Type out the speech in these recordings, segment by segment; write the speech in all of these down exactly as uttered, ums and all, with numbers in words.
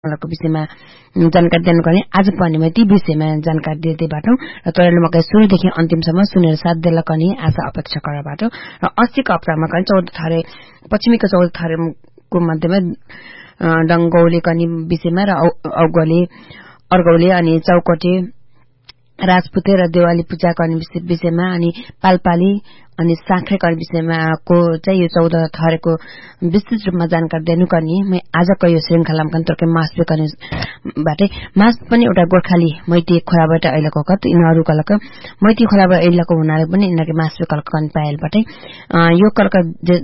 को विषयमा जानकारी दिनुपर्ने आज पनि म ती विषयमा जानकारी दिँदै बाटौं र तपाईहरुले मकै सुरुदेखि अन्तिमसम्म सुनेर साथ देला कनी आशा अपेक्षा गरेर बाटो र अस्सी को हप्तामा कनी चौध थरे पश्चिमीको चौध थरेको मध्यमा डंगौले कनी विषयमा र औगले अर्गौले अनि चौकोटे राजपुते र देवाली पूजा गर्ने विषयमा अनि पालपाली अनि साख्रे गर्ने विषयमा को चाहिँ यो चौध थरेको विस्तृत रूपमा जानकारी दिनुपर्ने म आजको यो श्रृंखलामा कन्तरकै मासबे गर्ने बाटे मास पनि एउटा गोर्खाली मैती खोलाबाट अहिलेको कत यिनीहरु कलक मैती खोलाबाट अहिलेको हुनाले पनि यिनीहरुको मासबे कलक कन पाएल बाटे यो कलक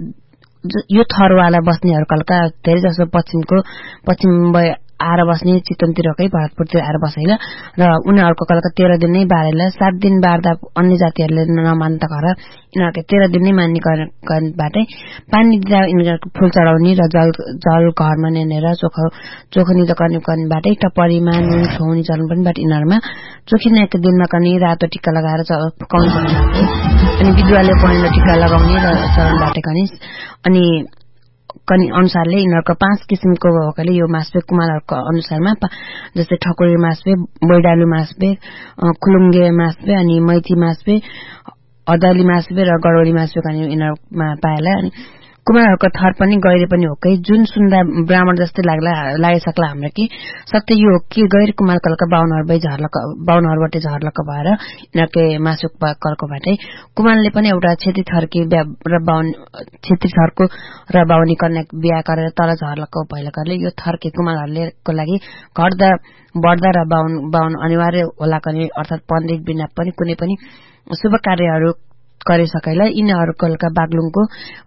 यो थरवाला बस्नेहरु कलका धेरै जसो पश्चिमको पश्चिम आएर बस्ने चितवनतिरकै भरतपुरतिर आएर बसेला र उनीहरुको कलका तेह्र दिन नै बारेला सात दिन बार्दा अन्य जातिहरुले नमान्ता घर यिनीहरुको तेह्र दिन नै मान्ने गर्नबाटै पानी दिँदा यिनीहरुको फूल चढाउने र जल जल घरमा नेनेर चोखो चोखनी गर्ने गर्नबाटै टपरीमा नुन खुवाउने चलन पनि बाट यिनीहरुमा चोखिनेको दिनमा कनी रातो टिका लगाएर फुकाउने चलन अनि विधुवाले पहेँलो टिका लगाउने र चलन बाटे कनी अनि कनी अनुसारले यिनीहरुको पाँच किसिमको भएकोले यो मासबे कुमारहरुको अनुसारमा जस्तै ठकुरी मासबे बैडालु मासबे खुलुङ्गे मासबे अनि मैती मासबे अदाली मासबे र गडोली मासबे कनी यिनीहरुमा पाएला अनि कुमारहरुको थर पनि गैरे पनि होकै जुन सुन्दा ब्राह्मण जस्तै लाग्ला लागिसक्ला हाम्रो कि सत्य यो कि गैर कुमार कलका बाहुनहरु भई झर्लक बाहुनहरुबाटै झर्लक भएर यिनीहरुको मासुक कलकोबाटै कुमारले पनि एउटा क्षेत्री थरकी र बाहुन क्षेत्री थरको र बाहुनी कन्या बिहा गरेर तल झर्लको पहिलाकले यो थरकी कुमारहरुले को लागि घट्दा बढ्दा र बाहुन बाहुन अनिवार्य होला कने अर्थात पण्डित बिना पनि कुनै पनि शुभ कार्यहरु गरिसकेला यिनीहरु कलका बागलुङको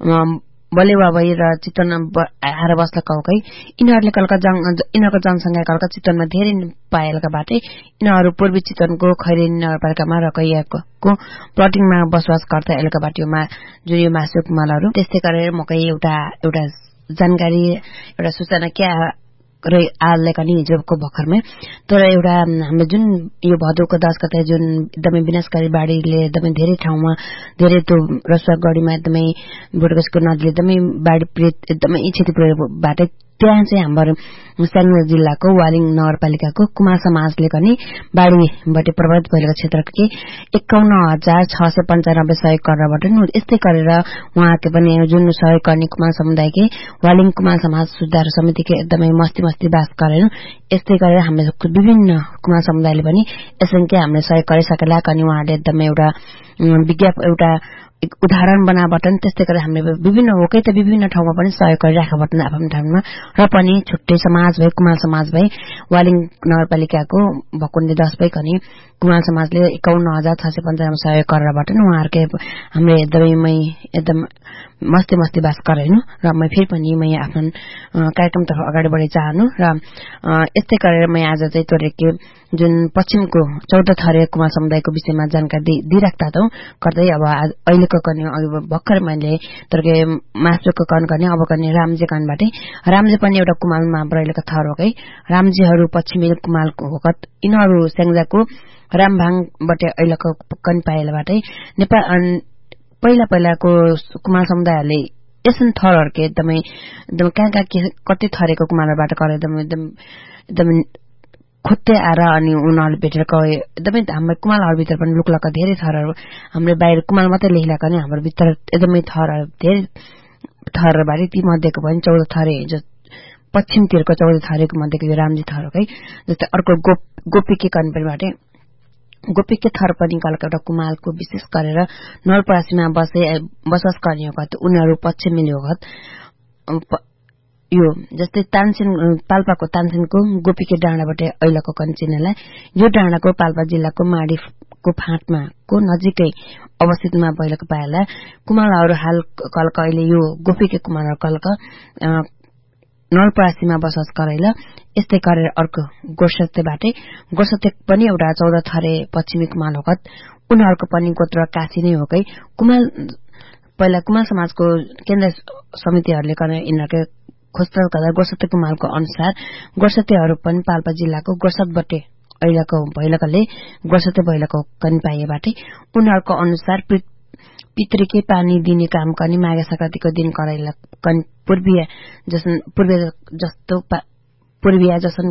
बलेवा भई र चितवन आएर बस्ला कौकै यिनीहरुले कलका जङ यिनीहरुको जनसंख्या कलका चितवनमा धेरै पाएलका बाटे यिनीहरु पूर्वी चितवनको खैरेनी नगरपालिकामा र कैयाको प्लटिङमा बसोबास गर्दै अहिलेका बाटीमा जुन यो मासुक मालहरु त्यस्तै गरेर मकै एउटा एउटा जानकारी एउटा सूचना क्या र आले कनी हिजोको भर्खरमै तर एउटा हाम्रो जुन यो भदौको दस गते जुन एकदमै विनाशकारी बाढीले एकदमै धेरै ठाउँमा धेरै त्यो रसुवागढीमा एकदमै बोटगसको नदीले एकदमै बाढी पीडित एकदमै क्षति पुर्याएबाट त्यहाँ चाहिँ हाम्रो मुस्ताङ जिल्लाको वालिङ नगरपालिकाको कुमार समाजले पनि बाढीबाट प्रभावित भएका क्षेत्रको के एकाउन्न हजार छ सय पन्चानब्बे सहयोग गरेरबाट यस्तै गरेर उहाँको पनि जुन सहयोग गर्ने कुमार समुदायकै वालिङ कुमार समाज सुधार समितिको एकदमै मस्ती मस्ती बास गरेन यस्तै गरेर हाम्रो विभिन्न कुमार समुदायले पनि यसैले हामीले सहयोग गरिसकेला कनी उहाँले एकदमै एउटा विज्ञापन एउटा उदाहरण बनाबटन त्यस्तै गरी हामीले विभिन्न होकै त विभिन्न ठाउँमा पनि सहयोग गरिराखेबटन आफ्नो ठाउँमा र पनि छुट्टै समाज भए कुमार समाज भए वालिङ नगरपालिकाको भकुण्डे दस भए कनी कुमार समाजले एकाउन्न हजार छ सय पन्चानब्बे सहयोग गरेरबाट उहाँहरुकै हामीले एकदमै एकदम मस्ती मस्ती बास गरेनु र म फेरि पनि म आफ्नो कार्यक्रमतर्फ अगाडि बढ्न चाहनु र यस्तै गरेर म आज चाहिँ तोरेके जुन पश्चिमको चौध थरे कुमार समुदायको विषयमा जानकारी दिइराख्दा त गर्दै अब अहिलेको कने भर्खर मैले तोरेके मासुको कन गर्ने अब कने रामजे कनबाटै रामजे पनि एउटा कुमारमा रहेको थर हो है रामजीहरु पश्चिमी कुमारको होकत यिनीहरु स्याङ्जाको रामभाङबाट अहिलेको कन पाएलबाटै नेपाल पहिला पहिलाको कुमार समुदायहरुले यसन थरहरुको एकदमै एकदम कहाँ कहाँ कति थरेको कुमारबाट गरे एकदम एकदम एकदम खुट्टे आएर अनि उनीहरुले भेटेर गए एकदमै हाम्रो कुमारहरुभित्र पनि लुकलका धेरै थरहरु हाम्रो बाहिर कुमार मात्रै लेखिला पनि हाम्रो भित्र एकदमै थरहरु धेरै थरहरुबारे ती मध्येको पनि चौध थरे जो पश्चिमतिरको चौध थरेको मध्येको यो रामजी थर हो है जस्तै अर्को गोप गोपीके कनपनबाटै गोपीके थर पनि कलका एउटा कुमारको विशेष गरेर नलपरासीमा बसे बसोबास गर्ने हो कत उनीहरु पश्चिमी हो यो जस्तै तानसेन पाल्पाको तानसेनको गोपीके डाँडाबाट अहिलेको कञ्चिनालाई यो डाँडाको पाल्पा जिल्लाको माडीको फाँटमा को नजिकै अवस्थितमा पहिलेको पाएला कुमारहरु हाल कलका अहिले यो गोपीके कुमारहरु कलका नलपरासीमा बसोबास गरेला यस्तै गरेर अर्को गोर्सतेबाटै गोर्सते पनि एउटा चौध थरे पश्चिमी कुमार होकत उनीहरुको पनि गोत्र काशी नै होकै कुमार पहिला कुमार समाजको केन्द्र समितिहरुले गर्ने यिनीहरुको खोजतल गर्दा गोर्सते कुमारको अनुसार गोर्सतेहरु पनि पाल्पा जिल्लाको गोर्सतबाटै अहिलेको भैलकले गोर्सते भैलको कनि पाएबाटै उनीहरुको अनुसार पितृके पानी दिने काम कनि माघे संक्रान्तिको दिन कराइला कनि पूर्वीय जस्तो पूर्वीय जस्तो पूर्वीय जसन